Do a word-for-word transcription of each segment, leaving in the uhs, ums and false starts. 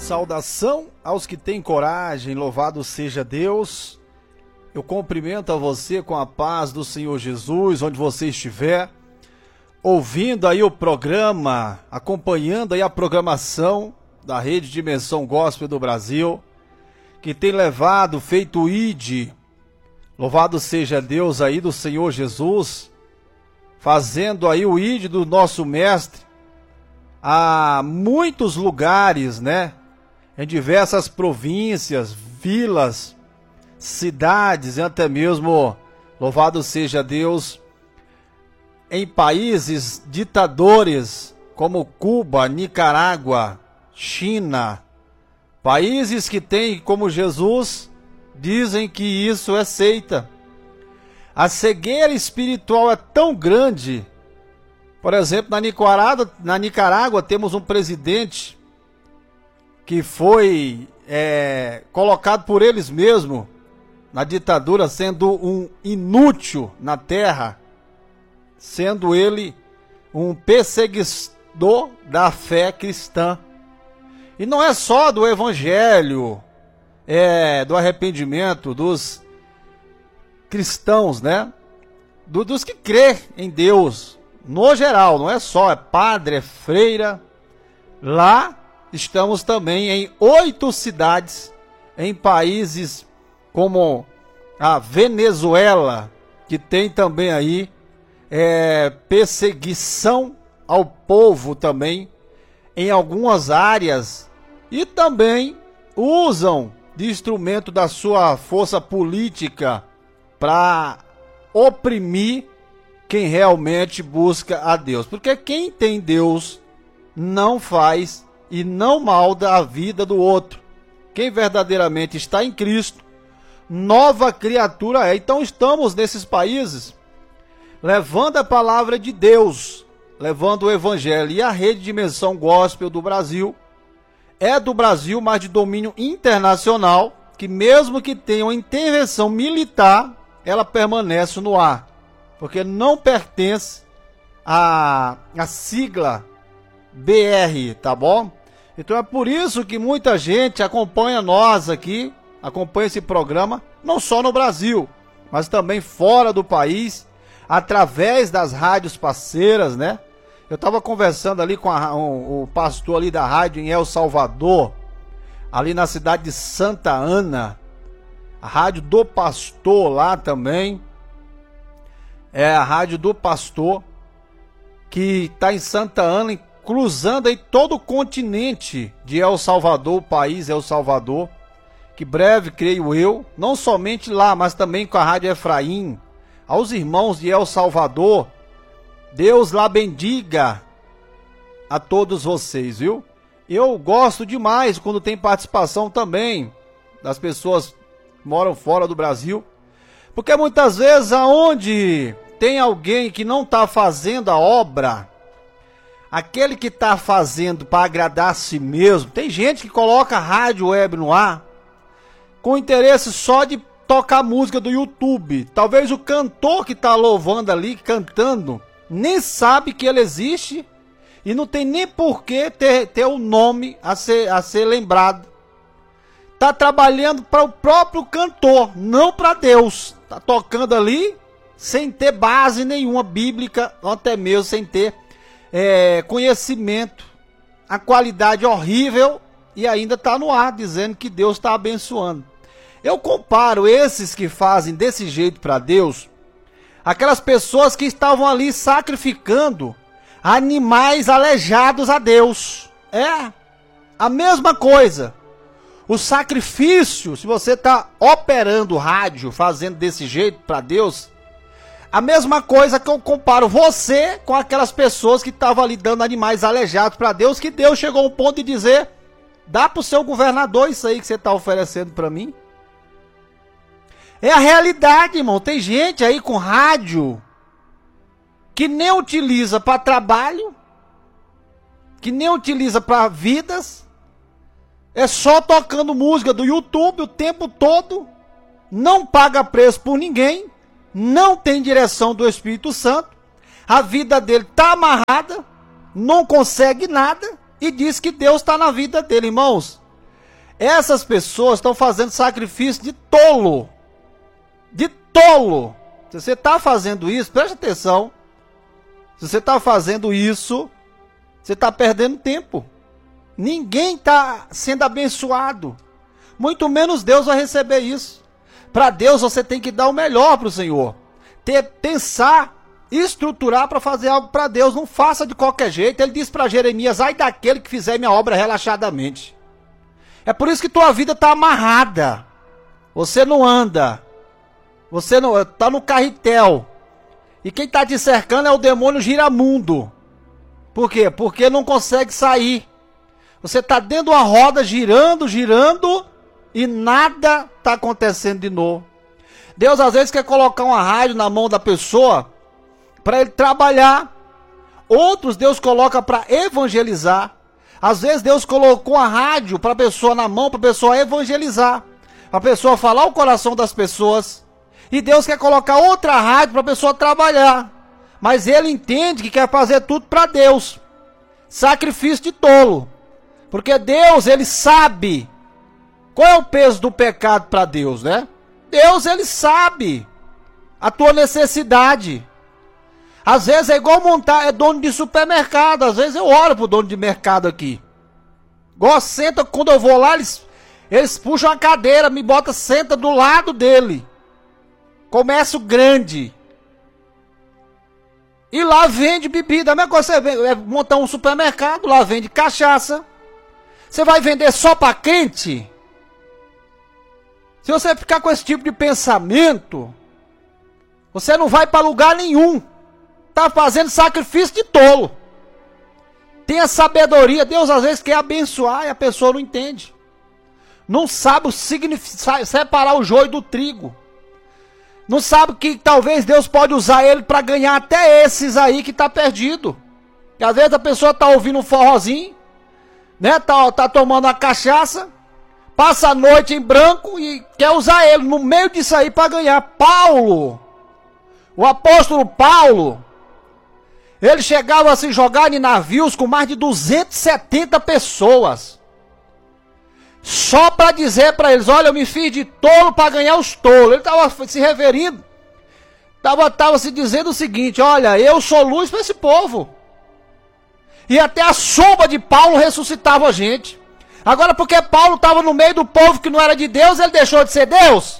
Saudação aos que têm coragem, louvado seja Deus. Eu cumprimento a você com a paz do Senhor Jesus, onde você estiver, ouvindo aí o programa, acompanhando aí a programação da Rede Dimensão Gospel do Brasil, que tem levado, feito o I D, louvado seja Deus aí do Senhor Jesus, fazendo aí o I D do nosso mestre, a muitos lugares, né? Em diversas províncias, vilas, cidades e até mesmo, louvado seja Deus, em países ditadores como Cuba, Nicarágua, China, países que têm como Jesus, dizem que isso é seita. A cegueira espiritual é tão grande. Por exemplo, na Nicarágua, na Nicarágua temos um presidente que foi é, colocado por eles mesmos na ditadura, sendo um inútil na terra, sendo ele um perseguidor da fé cristã. E não é só do evangelho, é, do arrependimento dos cristãos, né? Do, dos que crê em Deus, no geral, não é só, é padre, é freira. Lá estamos também em oito cidades, em países como a Venezuela, que tem também aí é, perseguição ao povo também, em algumas áreas, e também usam de instrumento da sua força política para oprimir quem realmente busca a Deus. Porque quem tem Deus não faz e não malda a vida do outro. Quem verdadeiramente está em Cristo, nova criatura é. Então estamos nesses países levando a palavra de Deus, levando o evangelho. E a Rede Dimensão Gospel do Brasil é do Brasil, mas de domínio internacional, que mesmo que tenha uma intervenção militar, ela permanece no ar, porque não pertence à, à sigla B R, tá bom? Então é por isso que muita gente acompanha nós aqui, acompanha esse programa, não só no Brasil, mas também fora do país, através das rádios parceiras, né? Eu estava conversando ali com a, um, o pastor ali da rádio em El Salvador, ali na cidade de Santa Ana, a rádio do pastor lá também, é a rádio do pastor, que está em Santa Ana, cruzando aí todo o continente de El Salvador, o país El Salvador, que breve, creio eu, não somente lá, mas também com a Rádio Efraim, aos irmãos de El Salvador, Deus lá bendiga a todos vocês, viu? Eu gosto demais quando tem participação também das pessoas que moram fora do Brasil, porque muitas vezes aonde tem alguém que não está fazendo a obra, aquele que está fazendo para agradar a si mesmo, tem gente que coloca a rádio web no ar com interesse só de tocar música do YouTube. Talvez o cantor que está louvando ali, cantando, nem sabe que ele existe e não tem nem por que ter, ter o nome a ser, a ser lembrado. Está trabalhando para o próprio cantor, não para Deus. Está tocando ali sem ter base nenhuma bíblica, ou até mesmo sem ter É, conhecimento, a qualidade horrível, e ainda está no ar dizendo que Deus está abençoando. Eu comparo esses que fazem desse jeito para Deus, aquelas pessoas que estavam ali sacrificando animais aleijados a Deus. É a mesma coisa. O sacrifício, se você está operando rádio, fazendo desse jeito para Deus, a mesma coisa que eu comparo você com aquelas pessoas que estavam ali dando animais aleijados para Deus, que Deus chegou ao ponto de dizer, dá para o seu governador isso aí que você está oferecendo para mim. É a realidade, irmão. Tem gente aí com rádio que nem utiliza para trabalho, que nem utiliza para vidas, é só tocando música do YouTube o tempo todo, não paga preço por ninguém, não tem direção do Espírito Santo, a vida dele está amarrada, não consegue nada e diz que Deus está na vida dele. Irmãos, Essas pessoas estão fazendo sacrifício de tolo. De tolo. Se você está fazendo isso, preste atenção. Se você está fazendo isso, você está perdendo tempo. Ninguém está sendo abençoado. Muito menos Deus vai receber isso. Para Deus você tem que dar o melhor para o Senhor. Ter, pensar, estruturar para fazer algo para Deus. Não faça de qualquer jeito. Ele disse para Jeremias: ai daquele que fizer minha obra relaxadamente. É por isso que tua vida está amarrada. Você não anda. Você não está no carretel. E quem está te cercando é o demônio giramundo. Por quê? Porque não consegue sair. Você está dentro de uma roda girando, girando e nada está acontecendo de novo. Deus às vezes quer colocar uma rádio na mão da pessoa para ele trabalhar. Outros Deus coloca para evangelizar. Às vezes Deus colocou a rádio para a pessoa na mão, para a pessoa evangelizar. Para a pessoa falar o coração das pessoas. E Deus quer colocar outra rádio para a pessoa trabalhar. Mas ele entende que quer fazer tudo para Deus. Sacrifício de tolo. Porque Deus, ele sabe qual é o peso do pecado para Deus, né? Deus, ele sabe a tua necessidade. Às vezes é igual montar, é dono de supermercado. Às vezes eu oro pro dono de mercado aqui. Igual senta, quando eu vou lá, eles, eles puxam a cadeira, me botam, senta do lado dele. Comércio grande. E lá vende bebida. A mesma coisa, você vende, é montar um supermercado, lá vende cachaça. Você vai vender só para crente? Se você ficar com esse tipo de pensamento, você não vai para lugar nenhum. Está fazendo sacrifício de tolo. Tenha sabedoria. Deus às vezes quer abençoar e a pessoa não entende. Não sabe o significado, separar o joio do trigo. Não sabe que talvez Deus pode usar ele para ganhar até esses aí que tá perdido. E às vezes a pessoa tá ouvindo um forrozinho, né? Tá, tá tomando uma cachaça, passa a noite em branco e quer usar ele no meio disso aí para ganhar. Paulo, o apóstolo Paulo, ele chegava a se jogar em navios com mais de duzentas e setenta pessoas. Só para dizer para eles: olha, eu me fiz de tolo para ganhar os tolos. Ele estava se referindo, estava tava se dizendo o seguinte: olha, eu sou luz para esse povo. E até a sombra de Paulo ressuscitava a gente. Agora, porque Paulo estava no meio do povo que não era de Deus, ele deixou de ser Deus?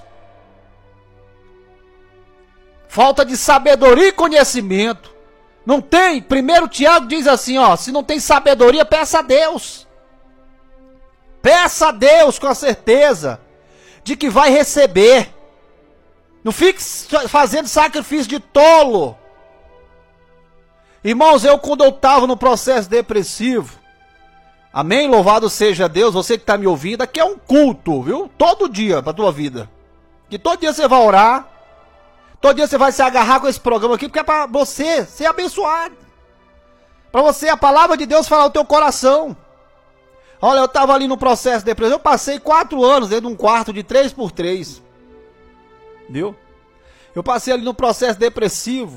Falta de sabedoria e conhecimento. Não tem? Primeiro Tiago diz assim, ó: se não tem sabedoria, peça a Deus. Peça a Deus com a certeza de que vai receber. Não fique fazendo sacrifício de tolo. Irmãos, eu quando eu estava no processo depressivo, amém? Louvado seja Deus, você que está me ouvindo, aqui é um culto, viu? Todo dia para a tua vida. Que todo dia você vai orar, todo dia você vai se agarrar com esse programa aqui, porque é para você ser abençoado. Para você, a palavra de Deus falar o teu coração. Olha, eu estava ali no processo depressivo, eu passei quatro anos dentro de um quarto de três por três. Viu? Eu passei ali no processo depressivo.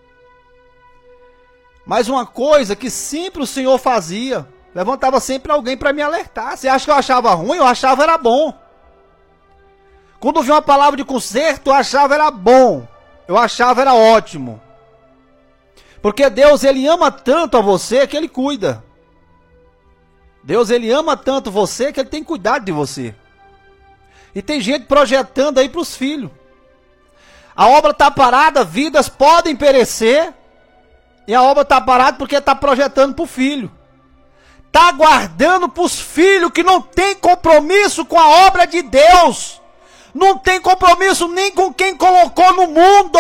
Mas uma coisa que sempre o Senhor fazia, levantava sempre alguém para me alertar. Você acha que eu achava ruim? Eu achava era bom. Quando vi uma palavra de conserto, eu achava era bom. Eu achava era ótimo. Porque Deus, ele ama tanto a você que ele cuida. Deus, ele ama tanto você que ele tem cuidado de você. E tem gente projetando aí para os filhos. A obra está parada, vidas podem perecer. E a obra está parada porque está projetando para o filho. Está guardando para os filhos que não tem compromisso com a obra de Deus. Não tem compromisso nem com quem colocou no mundo.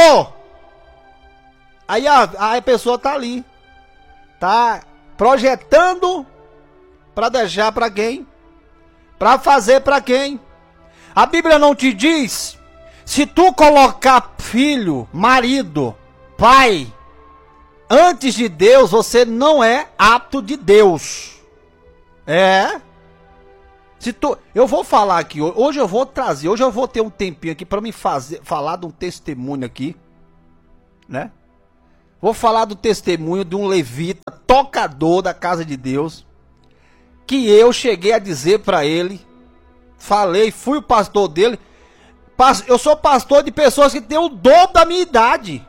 Aí a, a pessoa está ali. Está projetando para deixar para quem? Para fazer para quem? A Bíblia não te diz: se tu colocar filho, marido, pai, antes de Deus, você não é apto de Deus. É. Se tu, eu vou falar aqui, hoje eu vou trazer, hoje eu vou ter um tempinho aqui para me fazer, falar de um testemunho aqui, né? Vou falar do testemunho de um levita, tocador da casa de Deus, que eu cheguei a dizer para ele falei, fui o pastor dele. Eu sou pastor de pessoas que têm o dobro da minha idade.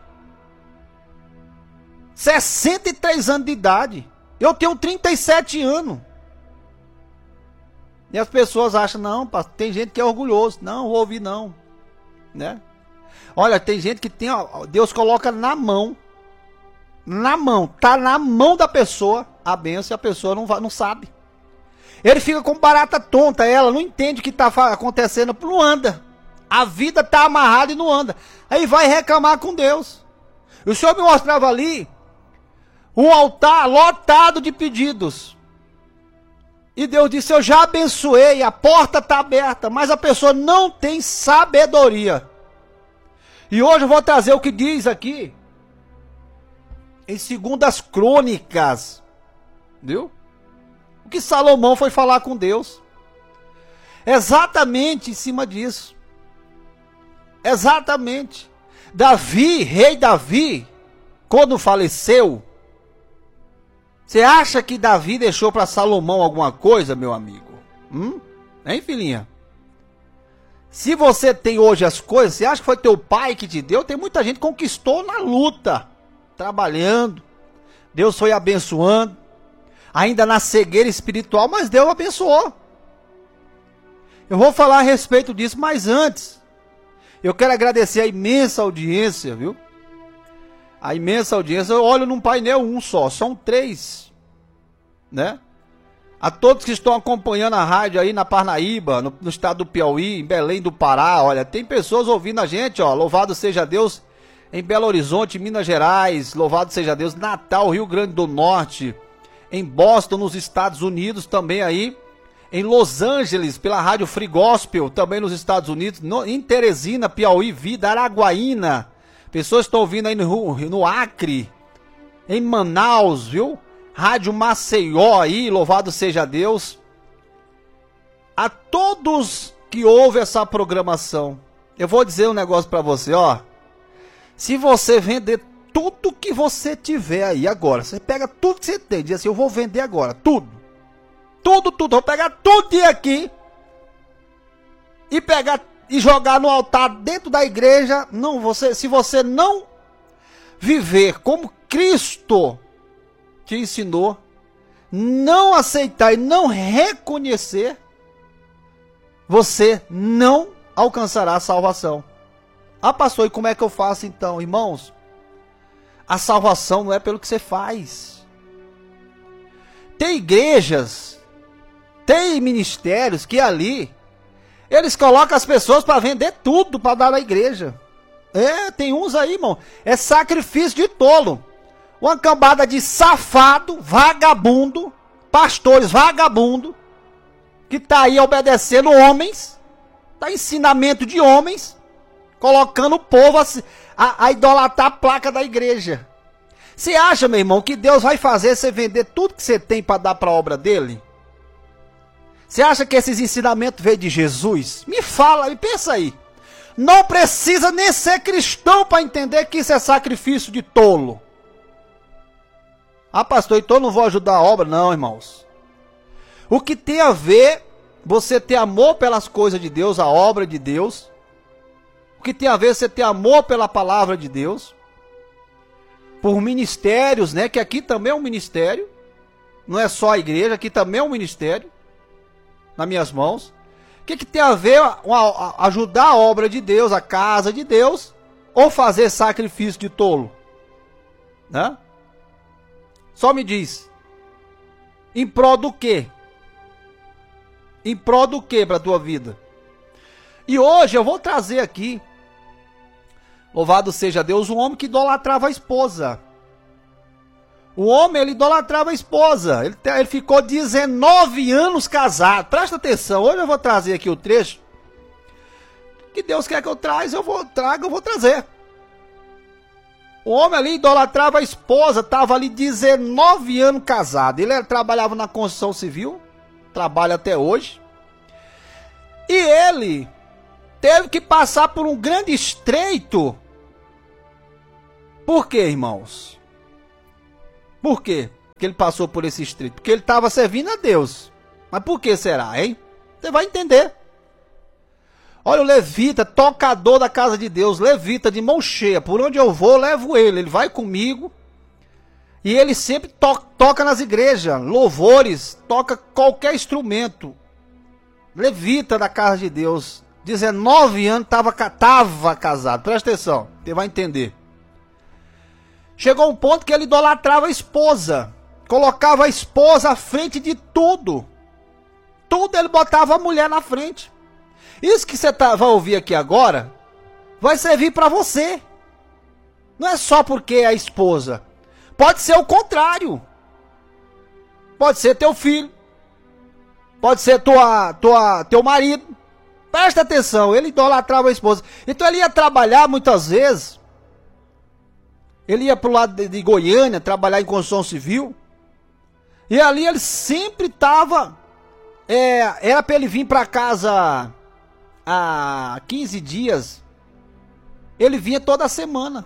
sessenta e três anos de idade. Eu tenho trinta e sete anos. E as pessoas acham, não, tem gente que é orgulhoso. Não, vou ouvir não. Né? Olha, tem gente que tem, ó, Deus coloca na mão. Na mão, tá na mão da pessoa a bênção e a pessoa não, vai, não sabe. Ele fica com barata tonta, ela não entende o que tá acontecendo, não anda. A vida tá amarrada e não anda. Aí vai reclamar com Deus. O Senhor me mostrava ali um altar lotado de pedidos. E Deus disse, eu já abençoei, a porta está aberta, mas a pessoa não tem sabedoria. E hoje eu vou trazer o que diz aqui, em Segundas Crônicas, viu? O que Salomão foi falar com Deus. Exatamente em cima disso. Exatamente. Davi, rei Davi, quando faleceu, você acha que Davi deixou para Salomão alguma coisa, meu amigo? Hum? Hein, filhinha? Se você tem hoje as coisas, você acha que foi teu pai que te deu? Tem muita gente que conquistou na luta, trabalhando. Deus foi abençoando. Ainda na cegueira espiritual, mas Deus abençoou. Eu vou falar a respeito disso, mas antes, eu quero agradecer a imensa audiência, viu? A imensa audiência, eu olho num painel um só, são três, né? A todos que estão acompanhando a rádio aí na Parnaíba, no, no estado do Piauí, em Belém do Pará, olha, tem pessoas ouvindo a gente, ó, louvado seja Deus, em Belo Horizonte, Minas Gerais, louvado seja Deus, Natal, Rio Grande do Norte, em Boston, nos Estados Unidos, também aí, em Los Angeles, pela rádio Free Gospel, também nos Estados Unidos, no, em Teresina, Piauí, Vida, Araguaína, pessoas estão ouvindo aí no, no Acre, em Manaus, viu? Rádio Maceió aí, louvado seja Deus. A todos que ouvem essa programação, eu vou dizer um negócio pra você, ó. Se você vender tudo que você tiver aí agora, você pega tudo que você tem, diz assim, eu vou vender agora, tudo. Tudo, tudo, vou pegar tudo aqui e pegar e jogar no altar dentro da igreja. Não, você, se você não viver como Cristo te ensinou, não aceitar e não reconhecer, você não alcançará a salvação. Ah, pastor, e como é que eu faço então? Irmãos, a salvação não é pelo que você faz. Tem igrejas, tem ministérios que ali eles colocam as pessoas para vender tudo para dar na igreja. É, tem uns aí, irmão, é sacrifício de tolo. Uma cambada de safado, vagabundo, pastores vagabundo, que tá aí obedecendo homens, tá ensinamento de homens, colocando o povo a, a, a idolatrar a placa da igreja. Você acha, meu irmão, que Deus vai fazer você vender tudo que você tem para dar para a obra dele? Você acha que esses ensinamentos veio de Jesus? Me fala, me pensa aí. Não precisa nem ser cristão para entender que isso é sacrifício de tolo. Ah, pastor, então eu não vou ajudar a obra? Não, irmãos. O que tem a ver você ter amor pelas coisas de Deus, a obra de Deus? O que tem a ver você ter amor pela palavra de Deus? Por ministérios, né? Que aqui também é um ministério. Não é só a igreja, aqui também é um ministério. Nas minhas mãos. O que, que tem a ver uma, ajudar a obra de Deus, a casa de Deus, ou fazer sacrifício de tolo? Né? Só me diz. Em prol do quê? Em prol do quê para a tua vida? E hoje eu vou trazer aqui, louvado seja Deus, um homem que idolatrava a esposa. O homem, ele idolatrava a esposa. Ele, ele ficou dezenove anos casado. Presta atenção, hoje eu vou trazer aqui o trecho que Deus quer que eu traga, eu vou traga, eu vou trazer. O homem ali idolatrava a esposa, estava ali dezenove anos casado. Ele trabalhava na construção civil, trabalha até hoje. E ele teve que passar por um grande estreito. Por quê, irmãos? Por quê que ele passou por esse estreito? Porque ele estava servindo a Deus. Mas por que será, hein? Você vai entender. Olha o levita, tocador da casa de Deus, levita de mão cheia. Por onde eu vou, eu levo ele. Ele vai comigo. E ele sempre to toca nas igrejas, louvores, toca qualquer instrumento. Levita da casa de Deus. dezenove anos, estava tava casado. Presta atenção, você vai entender. Chegou um ponto que ele idolatrava a esposa. Colocava a esposa à frente de tudo. Tudo ele botava a mulher na frente. Isso que você tá, vai ouvir aqui agora, vai servir para você. Não é só porque é a esposa. Pode ser o contrário. Pode ser teu filho. Pode ser tua, tua, teu marido. Presta atenção, ele idolatrava a esposa. Então ele ia trabalhar muitas vezes. Ele ia pro lado de, de Goiânia, trabalhar em construção civil. E ali ele sempre estava... É, era para ele vir para casa há quinze dias. Ele vinha toda semana.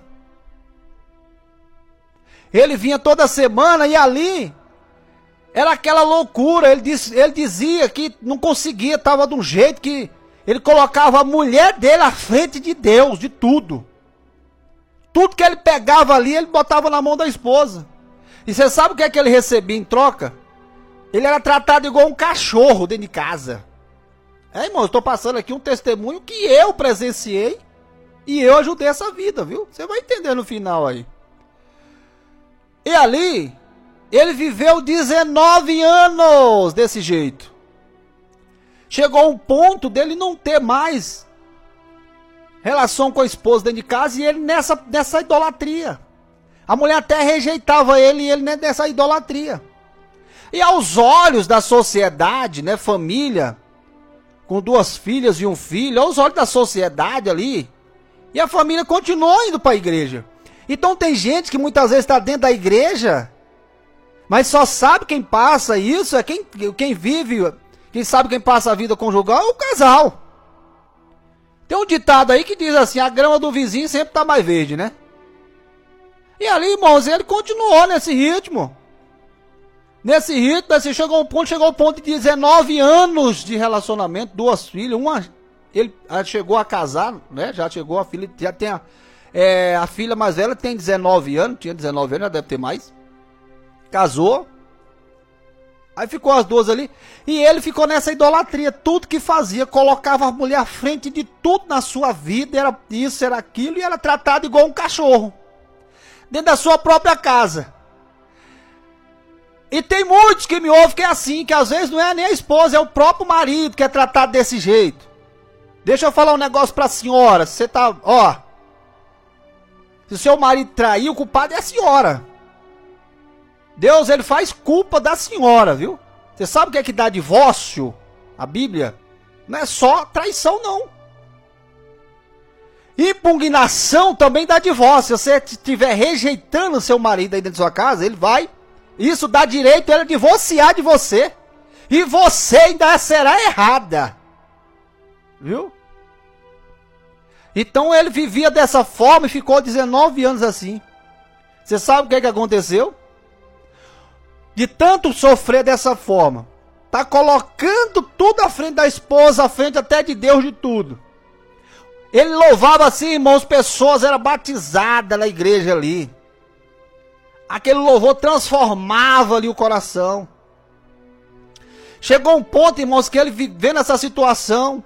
Ele vinha toda semana e ali era aquela loucura. Ele, diz, ele dizia que não conseguia, estava de um jeito que ele colocava a mulher dele à frente de Deus, de tudo. Tudo que ele pegava ali, ele botava na mão da esposa. E você sabe o que é que ele recebia em troca? Ele era tratado igual um cachorro dentro de casa. É, irmão, eu estou passando aqui um testemunho que eu presenciei e eu ajudei essa vida, viu? Você vai entender no final aí. E ali, ele viveu dezenove anos desse jeito. Chegou um ponto dele não ter mais relação com a esposa dentro de casa e ele nessa, nessa idolatria. A mulher até rejeitava ele e ele nessa idolatria. E aos olhos da sociedade, né, família, com duas filhas e um filho, aos olhos da sociedade ali, e a família continuou indo para a igreja. Então tem gente que muitas vezes está dentro da igreja, mas só sabe quem passa isso, é quem, quem vive, quem sabe quem passa a vida conjugal é o casal. Tem um ditado aí que diz assim, a grama do vizinho sempre está mais verde, né? E ali, irmãos, ele continuou nesse ritmo. Nesse ritmo, assim, chegou um ponto, chegou um ponto de dezenove anos de relacionamento, duas filhas, uma, ele chegou a casar, né, já chegou a filha, já tem a, é, a filha mais velha tem dezenove anos, tinha dezenove anos, já deve ter mais, casou, aí ficou as duas ali, e ele ficou nessa idolatria, tudo que fazia, colocava a mulher à frente de tudo na sua vida, era isso, era aquilo, e era tratado igual um cachorro, dentro da sua própria casa. E tem muitos que me ouvem que é assim, que às vezes não é nem a esposa, é o próprio marido que é tratado desse jeito. Deixa eu falar um negócio pra senhora, você tá, ó, se o seu marido trair, o culpado é a senhora. Deus, ele faz culpa da senhora, viu? Você sabe o que é que dá divórcio? A Bíblia? Não é só traição, não. Impugnação também dá divórcio. Se você estiver rejeitando o seu marido aí dentro da sua casa, ele vai... Isso dá direito a ele divorciar de você. E você ainda será errada. Viu? Então ele vivia dessa forma e ficou dezenove anos assim. Você sabe o que é que aconteceu? De tanto sofrer dessa forma, tá colocando tudo à frente da esposa, à frente até de Deus, de tudo. Ele louvava assim, irmãos, pessoas eram batizadas na igreja ali. Aquele louvor transformava ali o coração. Chegou um ponto, irmãos, que ele vivendo essa situação.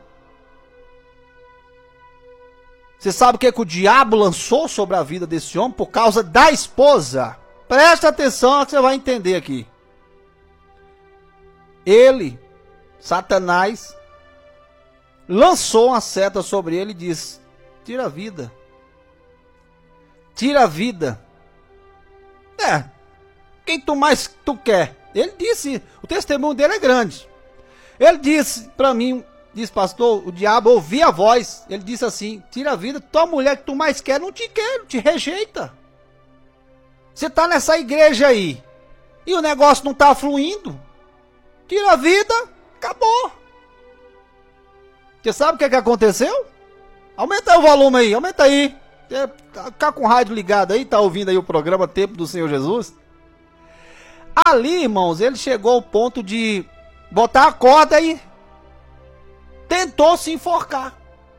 Você sabe o que, é que o diabo lançou sobre a vida desse homem por causa da esposa? Presta atenção que você vai entender aqui. Ele, Satanás, lançou uma seta sobre ele e disse: tira a vida. Tira a vida. É, quem tu mais tu quer? Ele disse, o testemunho dele é grande. Ele disse para mim, disse, pastor, o diabo ouvia a voz. Ele disse assim: tira a vida, tua mulher que tu mais quer não te quer, não te rejeita. Você tá nessa igreja aí e o negócio não tá fluindo. Tira a vida, acabou. Você sabe o que é que aconteceu? Aumenta aí o volume aí, aumenta aí. Tá com o rádio ligado aí, tá ouvindo aí o programa Tempo do Senhor Jesus? Ali, irmãos, ele chegou ao ponto de botar a corda e tentou se enforcar.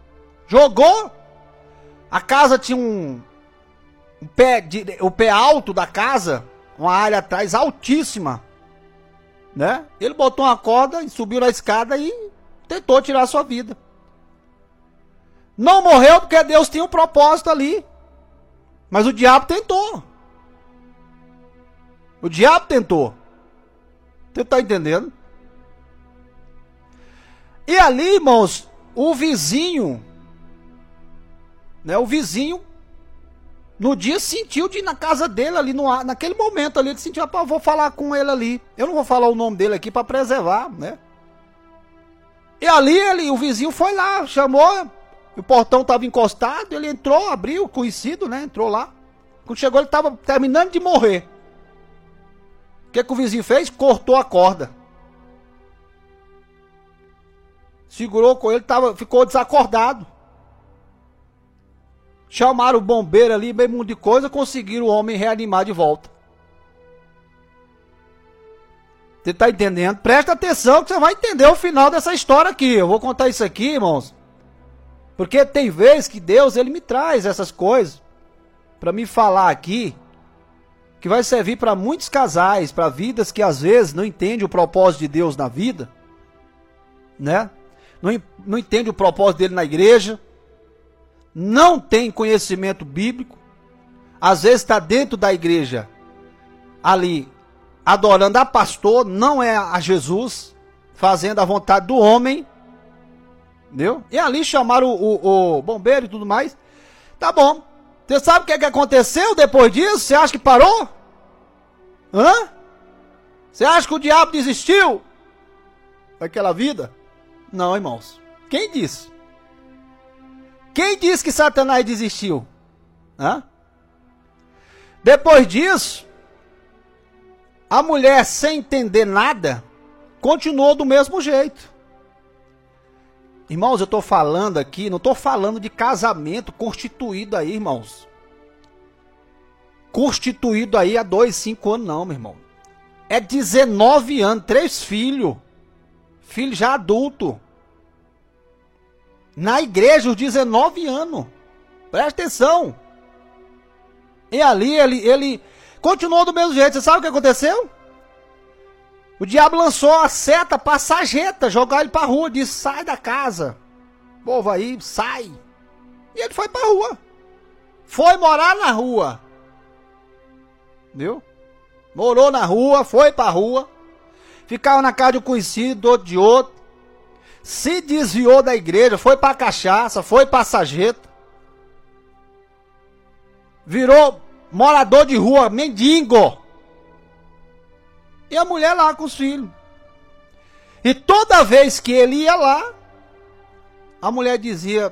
Jogou. A casa tinha um, um pé, de, o pé alto da casa, uma área atrás altíssima, né? Ele botou uma corda e subiu na escada e tentou tirar a sua vida. Não morreu porque Deus tinha um propósito ali. Mas o diabo tentou. O diabo tentou. Você tá entendendo? E ali, irmãos, o vizinho, né? O vizinho, no dia sentiu de ir na casa dele ali, no, naquele momento ali, ele sentiu, ah, vou falar com ele ali. Eu não vou falar o nome dele aqui para preservar, né? E ali, ele, o vizinho foi lá, chamou, o portão estava encostado, ele entrou, abriu, conhecido, né? Entrou lá. Quando chegou, ele estava terminando de morrer. O que, que o vizinho fez? Cortou a corda. Segurou com ele, tava, ficou desacordado. Chamaram o bombeiro ali, bem muito de coisa, conseguiram o homem reanimar de volta. Você está entendendo? Presta atenção que você vai entender o final dessa história aqui. Eu vou contar isso aqui, irmãos. Porque tem vezes que Deus, ele me traz essas coisas para me falar aqui, que vai servir para muitos casais, para vidas que às vezes não entendem o propósito de Deus na vida, né? Não, não entende o propósito dele na igreja, não tem conhecimento bíblico, às vezes está dentro da igreja, ali, adorando a pastor, não é a Jesus, fazendo a vontade do homem, entendeu? E ali chamaram o, o, o bombeiro e tudo mais. Tá bom. Você sabe o que, é que aconteceu depois disso? Você acha que parou? Hã? Você acha que o diabo desistiu daquela vida? Não, irmãos. Quem disse? Quem disse que Satanás desistiu? Hã? Depois disso, a mulher, sem entender nada, continuou do mesmo jeito. Irmãos, eu estou falando aqui, não estou falando de casamento constituído aí, irmãos. Constituído aí há dois, cinco anos não, meu irmão. É dezenove anos, três filhos. Filho já adulto. Na igreja, os dezenove anos. Presta atenção. E ali, ele, ele continuou do mesmo jeito. Você sabe o que aconteceu? O diabo lançou a seta para a sarjeta, jogar ele para a rua, disse, sai da casa. O povo aí, sai. E ele foi para a rua. Foi morar na rua. Viu? Morou na rua, foi para a rua. Ficava na casa de um conhecido, do outro de outro. Se desviou da igreja, foi para a cachaça, foi para a sarjeta. Virou morador de rua, mendigo. E a mulher lá com os filhos. E toda vez que ele ia lá, a mulher dizia,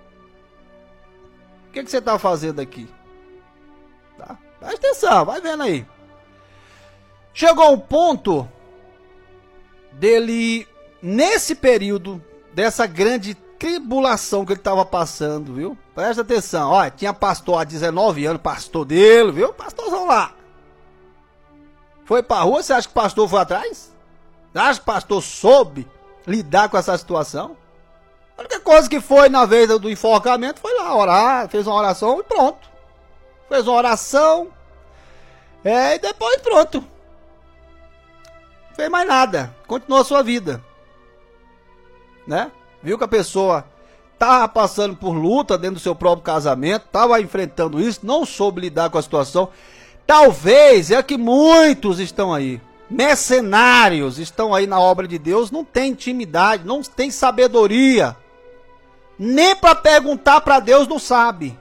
o que, que você está fazendo aqui? Tá? Presta atenção, vai vendo aí. Chegou um ponto dele, nesse período, dessa grande tribulação que ele estava passando, viu? Presta atenção, olha, tinha pastor há dezenove anos, pastor dele, viu? Pastorzão lá. Foi pra rua, você acha que o pastor foi atrás? Você acha que o pastor soube lidar com essa situação? A única coisa que foi na vez do enforcamento foi lá orar, fez uma oração e pronto. Fez uma oração, é, e depois pronto. Não fez mais nada, continuou a sua vida. Né? Viu que a pessoa estava passando por luta dentro do seu próprio casamento, estava enfrentando isso, não soube lidar com a situação. Talvez é que muitos estão aí, mercenários, estão aí na obra de Deus, não tem intimidade, não tem sabedoria, nem para perguntar para Deus não sabe,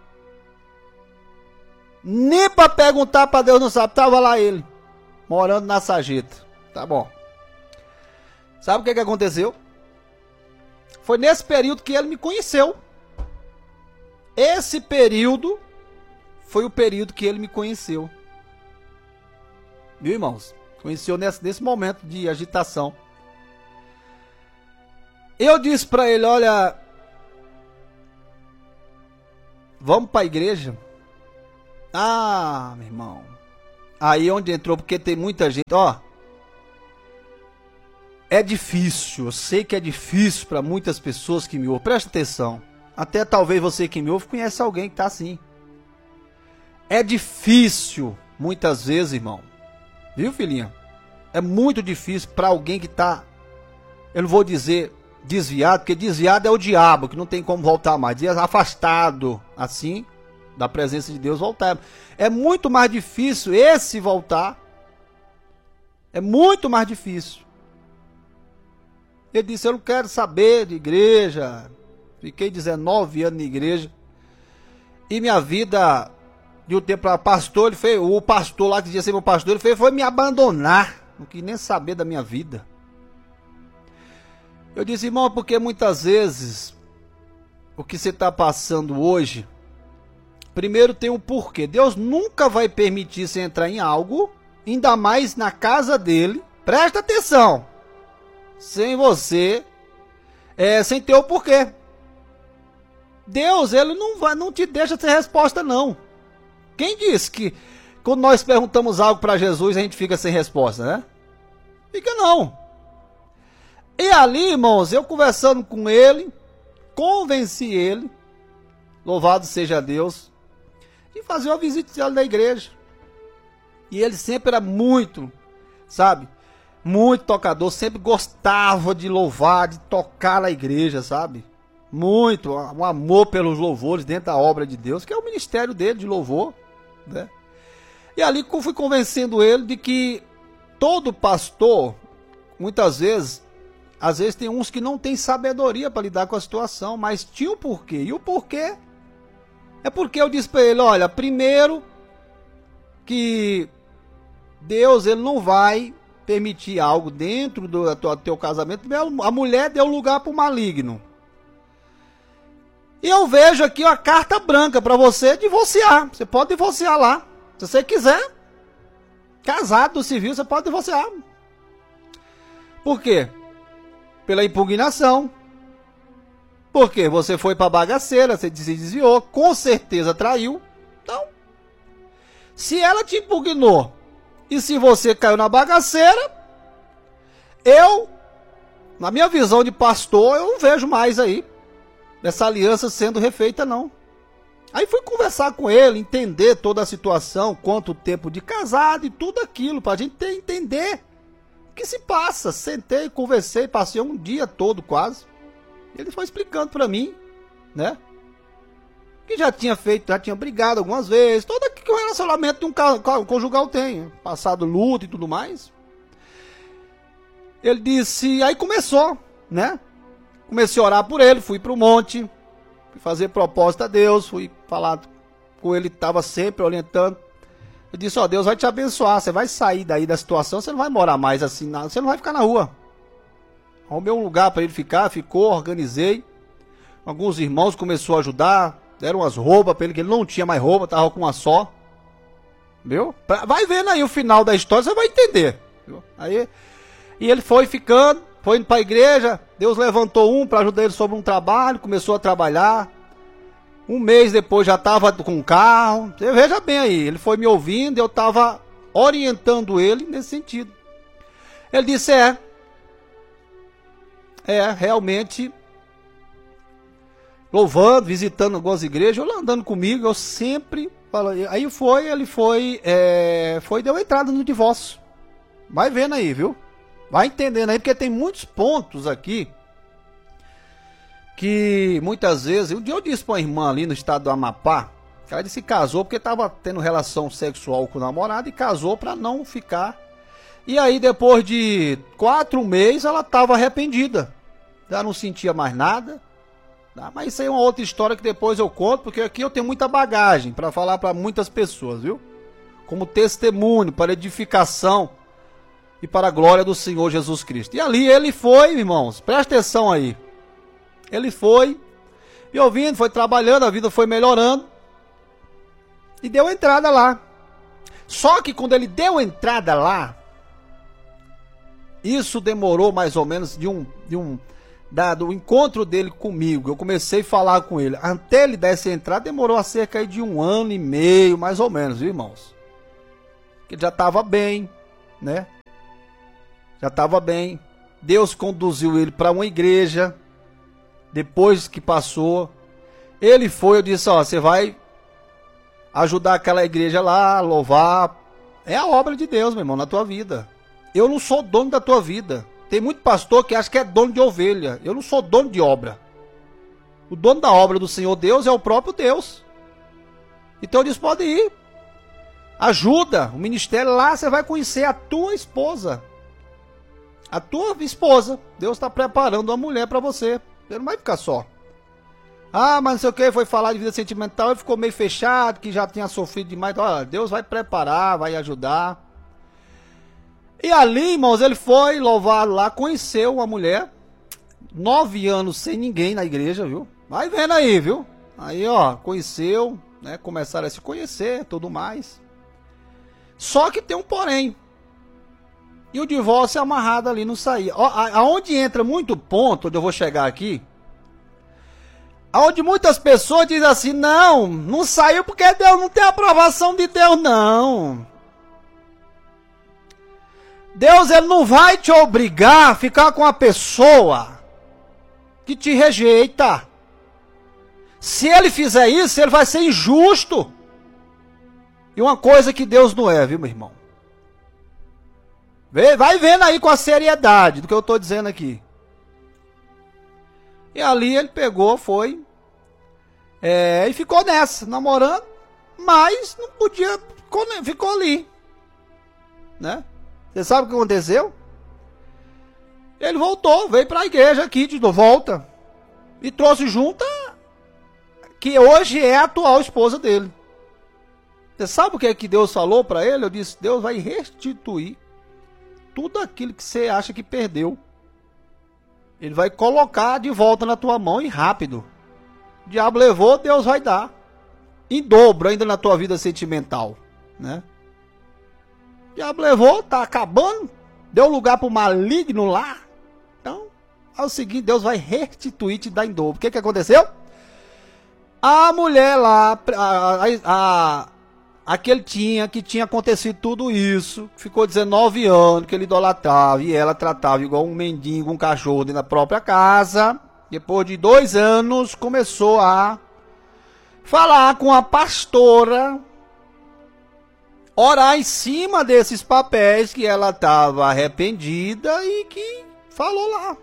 nem para perguntar para Deus não sabe. Estava lá ele, morando na sarjeta, tá bom. Sabe o que, que aconteceu? Foi nesse período que ele me conheceu. Esse período foi o período que ele me conheceu. Viu, irmãos? Conheceu nesse, nesse momento de agitação. Eu disse para ele, olha, vamos para a igreja? Ah, meu irmão. Aí onde entrou, porque tem muita gente, ó. É difícil, eu sei que é difícil para muitas pessoas que me ouvem. Presta atenção. até talvez você que me ouve conhece alguém que está assim. É difícil, muitas vezes, irmão. Viu, filhinha? É muito difícil para alguém que está, eu não vou dizer desviado, porque desviado é o diabo, que não tem como voltar mais. Diz afastado, assim, da presença de Deus, voltar. É muito mais difícil esse voltar. É muito mais difícil. Ele disse, eu não quero saber de igreja. Fiquei dezenove anos na igreja. E minha vida, de um tempo para pastor, ele fez, o pastor lá que dizia ser meu pastor, ele fez, foi me abandonar. Não quis nem saber da minha vida. Eu disse, irmão, porque muitas vezes o que você está passando hoje, primeiro tem um porquê. Deus nunca vai permitir você entrar em algo, ainda mais na casa dele. Presta atenção. Sem você, é, sem ter o porquê. Deus, ele não vai, não te deixa ter resposta, não. Quem disse que quando nós perguntamos algo para Jesus, a gente fica sem resposta, né? Fica não. E ali, irmãos, eu conversando com ele, convenci ele, louvado seja Deus, de fazer uma visita na igreja. E ele sempre era muito, sabe, muito tocador, sempre gostava de louvar, de tocar na igreja, sabe? Muito, um amor pelos louvores dentro da obra de Deus, que é o ministério dele de louvor, né? E ali eu fui convencendo ele de que todo pastor, muitas vezes, às vezes tem uns que não tem sabedoria para lidar com a situação, mas tinha o porquê. E o porquê é porque eu disse para ele, olha, primeiro que Deus, ele não vai permitir algo dentro do, do teu casamento. A mulher deu lugar para o maligno. E eu vejo aqui uma carta branca para você divorciar. Você pode divorciar lá. Se você quiser. Casado do civil, você pode divorciar. Por quê? Pela impugnação. Porque você foi para bagaceira, você se desviou, com certeza traiu. Então, se ela te impugnou e se você caiu na bagaceira, eu, na minha visão de pastor, eu não vejo mais aí essa aliança sendo refeita, não. Aí fui conversar com ele, entender toda a situação, quanto tempo de casado e tudo aquilo, para a gente ter, entender o que se passa. Sentei, conversei, passei um dia todo quase. Ele foi explicando para mim, né? Que já tinha feito, já tinha brigado algumas vezes, todo que o relacionamento de um conjugal tem, passado luto e tudo mais. Ele disse, aí começou, né? Comecei a orar por ele, fui para o monte, fui fazer proposta a Deus, fui falar com ele, estava sempre orientando. Eu disse, ó, Deus vai te abençoar, você vai sair daí da situação, você não vai morar mais assim, você não vai ficar na rua. Arrumei um lugar para ele ficar, ficou, organizei. Alguns irmãos começaram a ajudar, deram umas roupas para ele, que ele não tinha mais roupa, estava com uma só. Viu? Vai vendo aí o final da história, você vai entender. Viu? Aí, e ele foi ficando, foi indo para a igreja, Deus levantou um para ajudar ele sobre um trabalho, começou a trabalhar. Um mês depois já estava com o carro. Você veja bem aí, ele foi me ouvindo, eu estava orientando ele nesse sentido. Ele disse, é, é, realmente, louvando, visitando algumas igrejas, eu andando comigo, eu sempre falo, aí foi, ele foi, é, foi, deu entrada no divórcio. Vai vendo aí, viu? Vai entendendo aí, porque tem muitos pontos aqui que muitas vezes, um dia eu disse para uma irmã ali no estado do Amapá, que ela disse que casou porque estava tendo relação sexual com o namorado e casou para não ficar. E aí depois de quatro meses ela estava arrependida, já não sentia mais nada. Mas isso aí é uma outra história que depois eu conto, porque aqui eu tenho muita bagagem para falar para muitas pessoas, viu? Como testemunho, para edificação e para a glória do Senhor Jesus Cristo. E ali ele foi, irmãos, presta atenção aí. Ele foi, me ouvindo, foi trabalhando, a vida foi melhorando. E deu entrada lá. Só que quando ele deu entrada lá, isso demorou mais ou menos de um... De um dado o encontro dele comigo, eu comecei a falar com ele, até ele dar essa entrada, demorou a cerca de um ano e meio, mais ou menos, viu, irmãos? Ele já estava bem, né? Já estava bem. Deus conduziu ele para uma igreja, depois que passou. Ele foi, eu disse, ó, você vai ajudar aquela igreja lá, louvar. É a obra de Deus, meu irmão, na tua vida. Eu não sou dono da tua vida. Tem muito pastor que acha que é dono de ovelha. Eu não sou dono de obra. O dono da obra do Senhor Deus é o próprio Deus. Então eles podem ir. Ajuda o ministério lá, você vai conhecer a tua esposa. A tua esposa. Deus está preparando uma mulher para você. Você não vai ficar só. Ah, mas não sei o que, foi falar de vida sentimental e ficou meio fechado, que já tinha sofrido demais. Olha, Deus vai preparar, vai ajudar. E ali, irmãos, ele foi louvado lá, conheceu uma mulher. Nove anos sem ninguém na igreja, viu? Vai vendo aí, viu? Aí, ó, conheceu, né? Começaram a se conhecer, tudo mais. Só que tem um porém. E o divórcio é amarrado ali, não saía. Ó, aonde entra muito ponto, onde eu vou chegar aqui, aonde muitas pessoas dizem assim, não, não saiu porque Deus não tem aprovação de Deus, não. Deus, ele não vai te obrigar a ficar com a pessoa que te rejeita. Se ele fizer isso, ele vai ser injusto. E uma coisa que Deus não é, viu, meu irmão? Vai vendo aí com a seriedade do que eu estou dizendo aqui. E ali ele pegou, foi, é, e ficou nessa, namorando, mas não podia, ficou, ficou ali, né? Você sabe o que aconteceu? Ele voltou, veio para a igreja aqui de volta, e trouxe junto a, que hoje é a atual esposa dele. Você sabe o que é que Deus falou para ele? Eu disse, Deus vai restituir tudo aquilo que você acha que perdeu. Ele vai colocar de volta na tua mão e rápido. O diabo levou, Deus vai dar. Em dobro ainda na tua vida sentimental, né? O diabo levou, tá acabando. Deu lugar para o maligno lá. Então, é o seguinte, Deus vai restituir e te dar em dobro. O que que aconteceu? A mulher lá, a, a, a, aquele tinha, que tinha acontecido tudo isso, ficou dezenove anos que ele idolatrava e ela tratava igual um mendigo, um cachorro dentro da própria casa. Depois de dois anos, começou a falar com a pastora, orar em cima desses papéis que ela estava arrependida e que falou lá.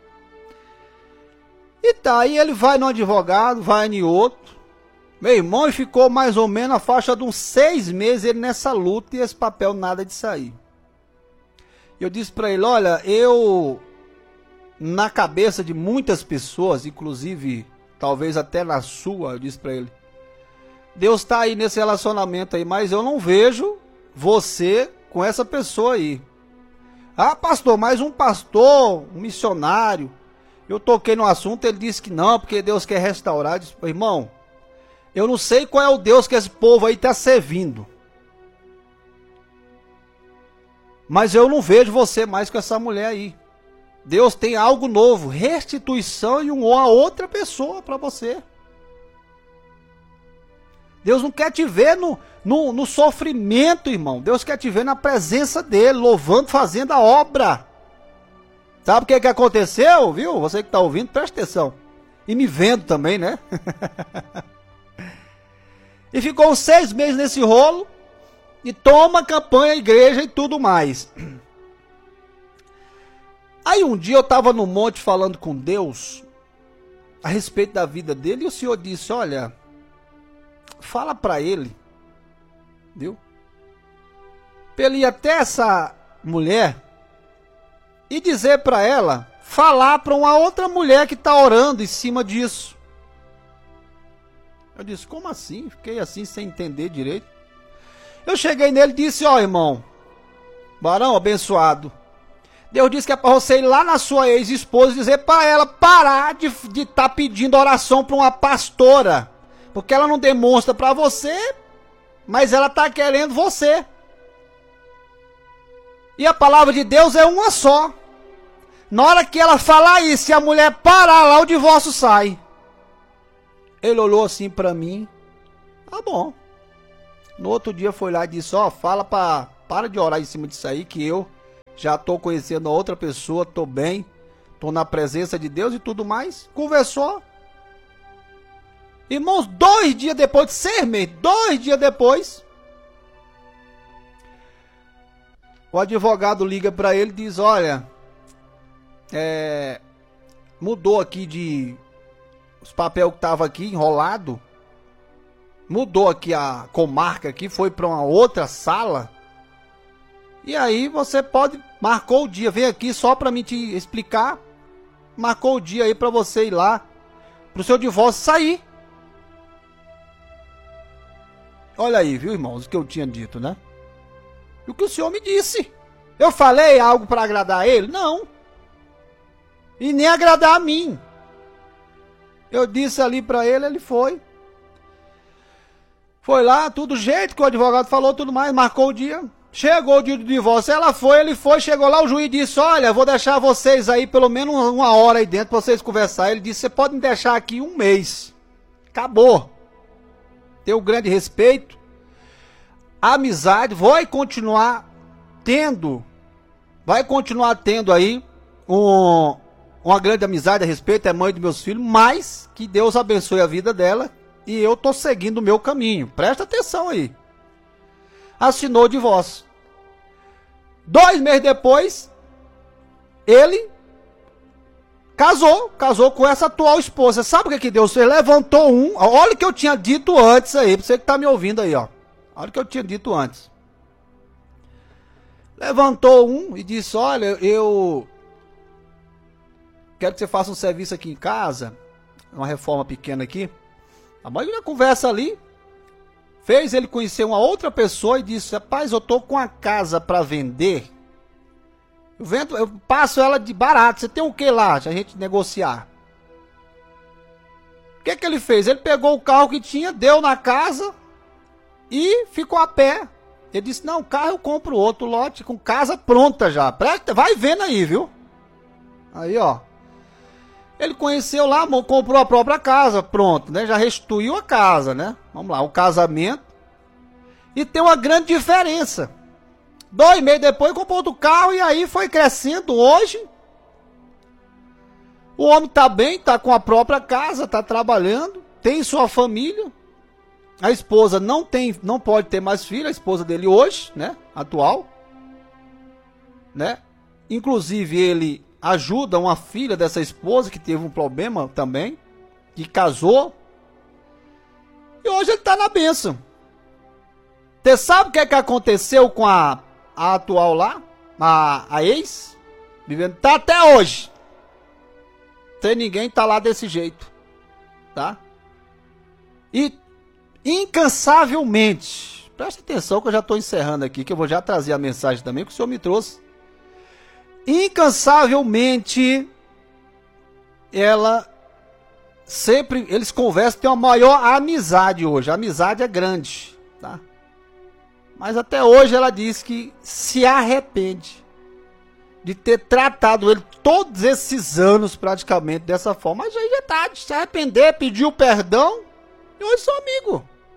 E tá, aí ele vai no advogado, vai em outro. Meu irmão, e ficou mais ou menos a faixa de uns seis meses ele nessa luta e esse papel nada de sair. Eu disse para ele, olha, eu, na cabeça de muitas pessoas, inclusive, talvez até na sua, eu disse para ele, Deus está aí nesse relacionamento aí, mas eu não vejo você com essa pessoa aí. Ah, pastor, mas um pastor, um missionário, eu toquei no assunto, ele disse que não, porque Deus quer restaurar. Eu disse, irmão, eu não sei qual é o Deus que esse povo aí está servindo, mas eu não vejo você mais com essa mulher aí. Deus tem algo novo, restituição e uma outra pessoa para você. Deus não quer te ver no, no, no sofrimento, irmão. Deus quer te ver na presença dele, louvando, fazendo a obra. Sabe o que, que aconteceu, viu? Você que está ouvindo, presta atenção. E me vendo também, né? E ficou uns seis meses nesse rolo. E toma campanha, igreja e tudo mais. Aí um dia eu estava no monte falando com Deus a respeito da vida dele. E o Senhor disse, olha, fala para ele, viu? Para ele ir até essa mulher e dizer para ela, falar para uma outra mulher que está orando em cima disso. Eu disse, como assim? Fiquei assim sem entender direito. Eu cheguei nele e disse, ó, irmão, varão abençoado, Deus disse que é para você ir lá na sua ex-esposa e dizer para ela parar de estar tá pedindo oração para uma pastora, porque ela não demonstra para você, mas ela está querendo você. E a palavra de Deus é uma só. Na hora que ela falar isso, se a mulher parar lá, o divórcio sai. Ele olhou assim para mim. Tá bom. No outro dia foi lá e disse, ó, fala para para de orar em cima disso aí, que eu já estou conhecendo a outra pessoa, estou bem, estou na presença de Deus e tudo mais. Conversou. Irmãos, dois dias depois de seis meses, dois dias depois, o advogado liga para ele e diz, olha, é, mudou aqui de... Os papéis que estavam aqui enrolado, mudou aqui a comarca aqui, foi para uma outra sala. E aí você pode, marcou o dia, vem aqui só para me te explicar. Marcou o dia aí para você ir lá, pro seu divórcio sair. Olha aí, viu, irmãos, o que eu tinha dito, né? E o que o senhor me disse? Eu falei algo para agradar ele? Não. E nem agradar a mim. Eu disse ali para ele, ele foi. Foi lá, tudo jeito que o advogado falou, tudo mais, marcou o dia. Chegou o dia do divórcio, ela foi, ele foi, chegou lá, o juiz disse, olha, vou deixar vocês aí pelo menos uma hora aí dentro pra vocês conversarem. Ele disse, você pode me deixar aqui um mês. Acabou. Tenho grande respeito. A amizade vai continuar tendo, vai continuar tendo aí um... uma grande amizade a respeito, é mãe dos meus filhos, mas que Deus abençoe a vida dela e eu tô seguindo o meu caminho. Presta atenção aí. Assinou o divórcio. Dois meses depois, ele casou, casou com essa atual esposa. Sabe o que que Deus fez? Levantou um, olha o que eu tinha dito antes aí, pra você que tá me ouvindo aí, ó. Olha o que eu tinha dito antes. Levantou um e disse, olha, eu... quero que você faça um serviço aqui em casa, uma reforma pequena aqui. A mãe da conversa ali, fez ele conhecer uma outra pessoa e disse, rapaz, eu tô com a casa para vender, eu, vendo, eu passo ela de barato, você tem o que lá, a gente negociar. O que que ele fez? Ele pegou o carro que tinha, deu na casa e ficou a pé. Ele disse, não, o carro eu compro outro lote com casa pronta já, presta, vai vendo aí, viu? Aí, ó. Ele conheceu lá, comprou a própria casa, pronto, né? Já restituiu a casa, né? Vamos lá, o casamento. E tem uma grande diferença. Dois meses depois comprou outro carro e aí foi crescendo. Hoje, o homem tá bem, tá com a própria casa, tá trabalhando, tem sua família. A esposa não tem, não pode ter mais filho, a esposa dele hoje, né? Atual, né? Inclusive ele ajuda uma filha dessa esposa que teve um problema também, que casou. E hoje ele está na bênção. Você sabe o que é que aconteceu com a, a atual lá? A, a ex? Vivendo, tá até hoje. Sem ninguém tá lá desse jeito. Tá? E incansavelmente, presta atenção que eu já estou encerrando aqui, que eu vou já trazer a mensagem também que o senhor me trouxe. Incansavelmente, ela sempre, eles conversam, tem uma maior amizade hoje, a amizade é grande, tá? Mas até hoje ela diz que se arrepende de ter tratado ele todos esses anos praticamente dessa forma. Mas aí já tá, de se arrepender, pediu perdão e hoje são amigos.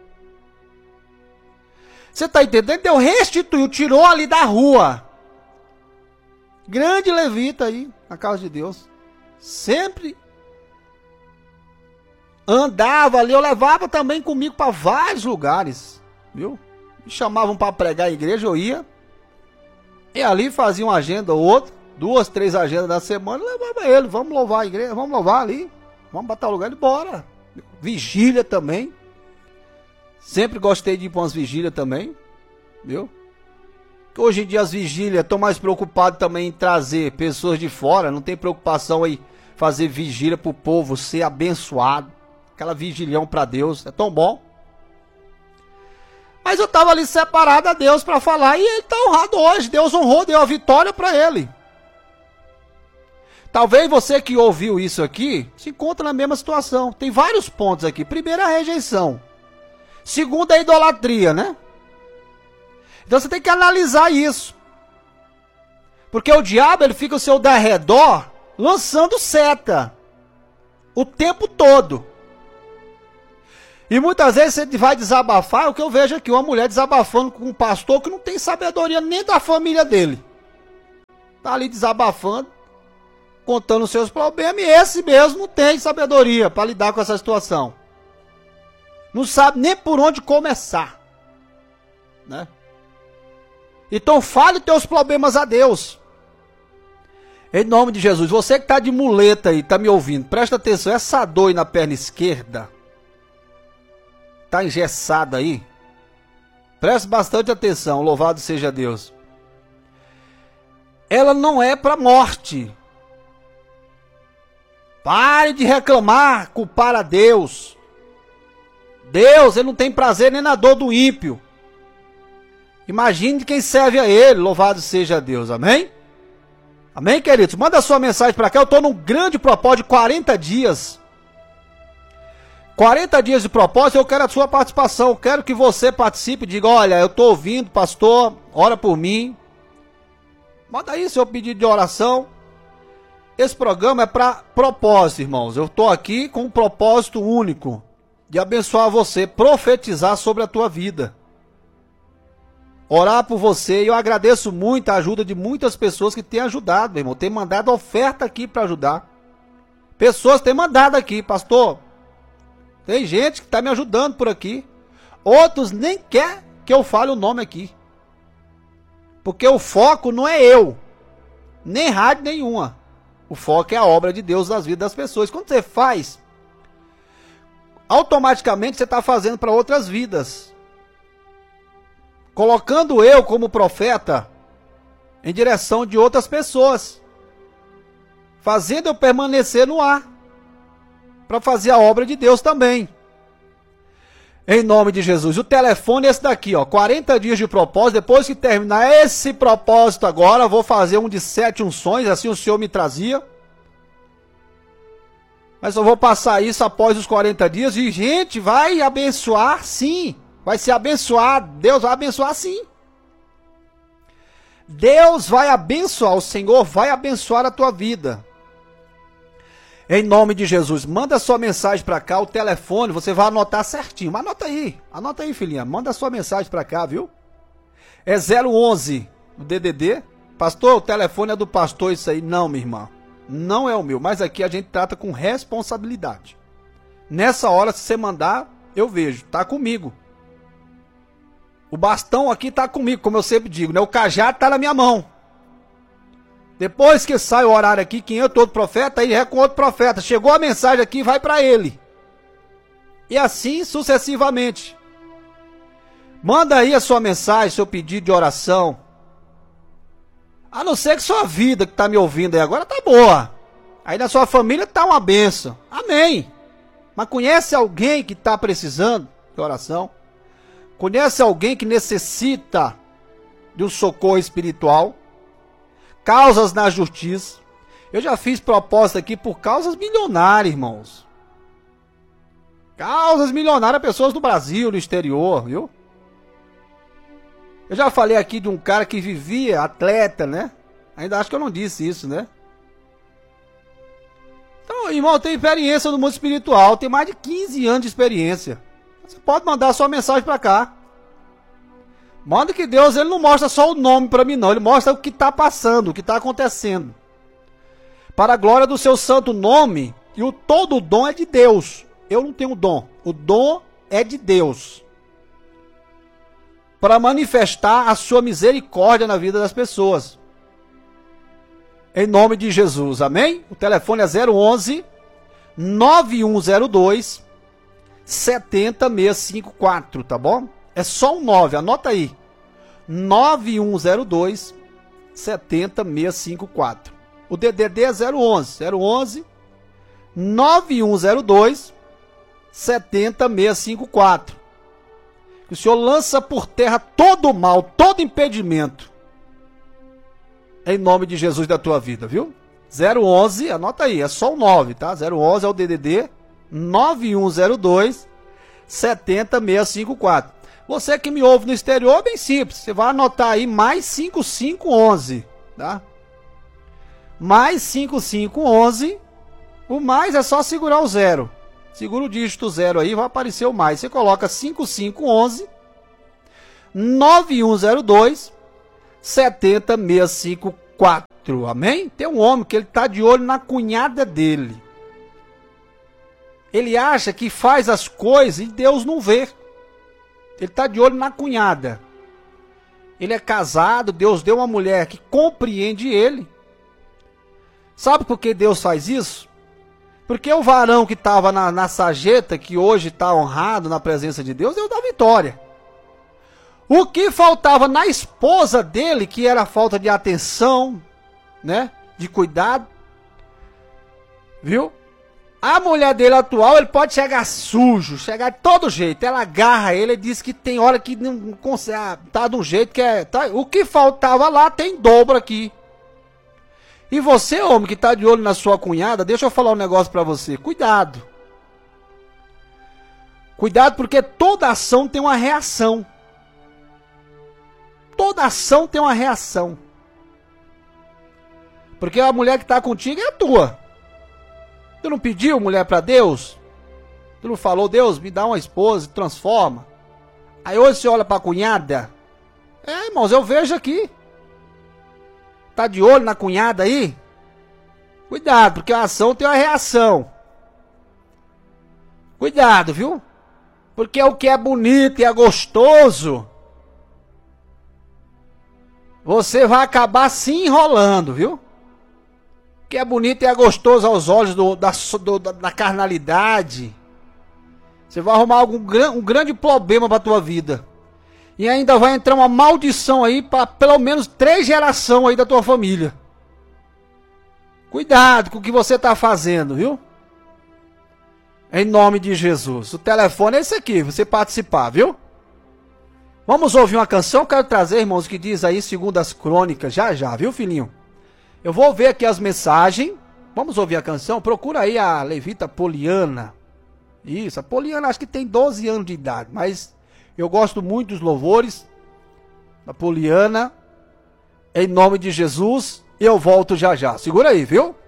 Você tá entendendo? Então restituiu, tirou ali da rua. Grande levita aí, na casa de Deus. Sempre andava ali, eu levava também comigo para vários lugares, viu? Me chamavam para pregar a igreja, eu ia. E ali fazia uma agenda ou outra, duas, três agendas da semana, eu levava ele, vamos louvar a igreja, vamos louvar ali, vamos botar o lugar, ele bora. Vigília também. Sempre gostei de ir para umas vigílias também, viu? Hoje em dia as vigílias estão mais preocupadas também em trazer pessoas de fora, não tem preocupação em fazer vigília para o povo ser abençoado, aquela vigilhão para Deus, é tão bom. Mas eu estava ali separado a Deus para falar e ele está honrado hoje, Deus honrou, deu a vitória para ele. Talvez você que ouviu isso aqui se encontra na mesma situação, tem vários pontos aqui. Primeiro, a rejeição. Segundo, a idolatria, né? Então você tem que analisar isso. Porque o diabo, ele fica ao seu derredor lançando seta o tempo todo. E muitas vezes você vai desabafar, é o que eu vejo aqui, uma mulher desabafando com um pastor que não tem sabedoria nem da família dele. Tá ali desabafando, contando os seus problemas, e esse mesmo não tem sabedoria para lidar com essa situação. não sabe nem por onde começar, né? Então fale teus problemas a Deus. Em nome de Jesus, você que está de muleta aí, está me ouvindo, presta atenção, essa dor aí na perna esquerda, está engessada aí, preste bastante atenção, louvado seja Deus. Ela não é para morte. Pare de reclamar, culpar a Deus. Deus, ele não tem prazer nem na dor do ímpio. Imagine quem serve a ele, louvado seja Deus, amém? Amém, queridos? Manda sua mensagem para cá, eu estou num grande propósito de quarenta dias. quarenta dias de propósito, eu quero a sua participação, eu quero que você participe e diga, olha, eu estou ouvindo, pastor, ora por mim. Manda aí seu pedido de oração. Esse programa é para propósito, irmãos. Eu estou aqui com um propósito único de abençoar você, profetizar sobre a tua vida, orar por você. E eu agradeço muito a ajuda de muitas pessoas que têm ajudado, meu irmão. Tem mandado oferta aqui para ajudar. Pessoas têm mandado aqui, pastor. Tem gente que está me ajudando por aqui. Outros nem quer que eu fale o nome aqui. Porque o foco não é eu, nem rádio nenhuma. O foco é a obra de Deus nas vidas das pessoas. Quando você faz, automaticamente você está fazendo para outras vidas. Colocando eu como profeta em direção de outras pessoas. Fazendo eu permanecer no ar. Para fazer a obra de Deus também. Em nome de Jesus. O telefone é esse daqui, ó. quarenta dias de propósito. Depois que terminar esse propósito agora, vou fazer um de sete unções. Assim o Senhor me trazia. Mas eu vou passar isso após os quarenta dias. E, gente, vai abençoar sim. Vai ser abençoado. Deus vai abençoar sim. Deus vai abençoar. O Senhor vai abençoar a tua vida. Em nome de Jesus, manda sua mensagem para cá, o telefone, você vai anotar certinho. Mas anota aí, anota aí, filhinha, manda sua mensagem para cá, viu? É zero onze, o D D D. Pastor, o telefone é do pastor isso aí. Não, minha irmã, não é o meu, mas aqui a gente trata com responsabilidade. Nessa hora, se você mandar, eu vejo, tá comigo. O bastão aqui tá comigo, como eu sempre digo, né? O cajado tá na minha mão. Depois que sai o horário aqui, quem entra outro profeta, aí é com outro profeta. Chegou a mensagem aqui, vai para ele. E assim sucessivamente. Manda aí a sua mensagem, seu pedido de oração. A não ser que sua vida que está me ouvindo aí agora tá boa. Aí na sua família tá uma bênção. Amém. Mas conhece alguém que está precisando de oração? Conhece alguém que necessita de um socorro espiritual? Causas na justiça. Eu já fiz proposta aqui por causas milionárias, irmãos. Causas milionárias, pessoas do Brasil, no exterior, viu? Eu já falei aqui de um cara que vivia atleta, né? Ainda acho que eu não disse isso, né? Então, irmão, eu tenho experiência no mundo espiritual. Tem mais de quinze anos de experiência. Você pode mandar sua mensagem para cá. Manda que Deus, ele não mostra só o nome para mim não, ele mostra o que está passando, o que está acontecendo. Para a glória do seu santo nome, e o todo o dom é de Deus. Eu não tenho dom, o dom é de Deus. Para manifestar a sua misericórdia na vida das pessoas. Em nome de Jesus, amém? O telefone é zero onze, nove um zero dois, sete zero seis cinco quatro, tá bom? É só um nove, anota aí. nove um zero dois, sete zero seis cinco quatro. O D D D é zero onze, zero onze, nove um zero dois, sete zero seis cinco quatro. Que o Senhor lança por terra todo o mal, todo impedimento. Em nome de Jesus da tua vida, viu? zero onze, anota aí, é só um nove, tá? zero onze é o D D D, nove um zero dois, sete zero seis cinco quatro. Você que me ouve no exterior, é bem simples. Você vai anotar aí mais cinco cinco um um, tá? Mais cinco cinco um um. O mais é só segurar o zero. Segura o dígito zero aí, vai aparecer o mais. Você coloca cinco cinco um um, nove um zero dois, sete zero seis cinco quatro. Amém? Tem um homem que ele tá de olho na cunhada dele. Ele acha que faz as coisas e Deus não vê. Ele está de olho na cunhada. Ele é casado, Deus deu uma mulher que compreende ele. Sabe por que Deus faz isso? Porque o varão que estava na, na sarjeta, que hoje está honrado na presença de Deus, Deus dá vitória. O que faltava na esposa dele, que era a falta de atenção, né? De cuidado. Viu? A mulher dele atual, ele pode chegar sujo, chegar de todo jeito. Ela agarra ele e diz que tem hora que não consegue, ah, tá de um jeito que é... Tá, o que faltava lá tem dobro aqui. E você, homem, que tá de olho na sua cunhada, deixa eu falar um negócio pra você. Cuidado. Cuidado, porque toda ação tem uma reação. Toda ação tem uma reação. Porque a mulher que tá contigo é a tua. Tu não pediu mulher pra Deus? Tu não falou, Deus, me dá uma esposa, transforma. Aí hoje você olha pra cunhada. É, irmãos, eu vejo aqui. Tá de olho na cunhada aí? Cuidado, porque a ação tem uma reação. Cuidado, viu? Porque o que é bonito e é gostoso, você vai acabar se enrolando, viu? O que é bonito e é gostoso aos olhos do, da, do, da carnalidade, você vai arrumar algum, um grande problema para a tua vida. E ainda vai entrar uma maldição aí para pelo menos três gerações aí da tua família. Cuidado com o que você está fazendo, viu? Em nome de Jesus. O telefone é esse aqui, você participar, viu? Vamos ouvir uma canção, quero trazer, irmãos, que diz aí segundo as crônicas, já já, viu, filhinho? Eu vou ver aqui as mensagens, vamos ouvir a canção, procura aí a levita Poliana. Isso, a Poliana acho que tem doze anos de idade, mas eu gosto muito dos louvores da Poliana. Em nome de Jesus, eu volto já já, segura aí, viu?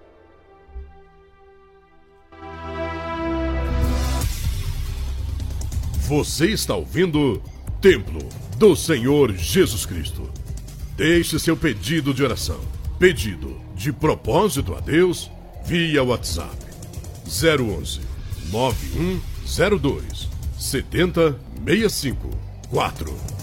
Você está ouvindo Templo do Senhor Jesus Cristo. Deixe seu pedido de oração, pedido de propósito a Deus, via WhatsApp zero onze, nove um zero dois, sete zero seis cinco quatro.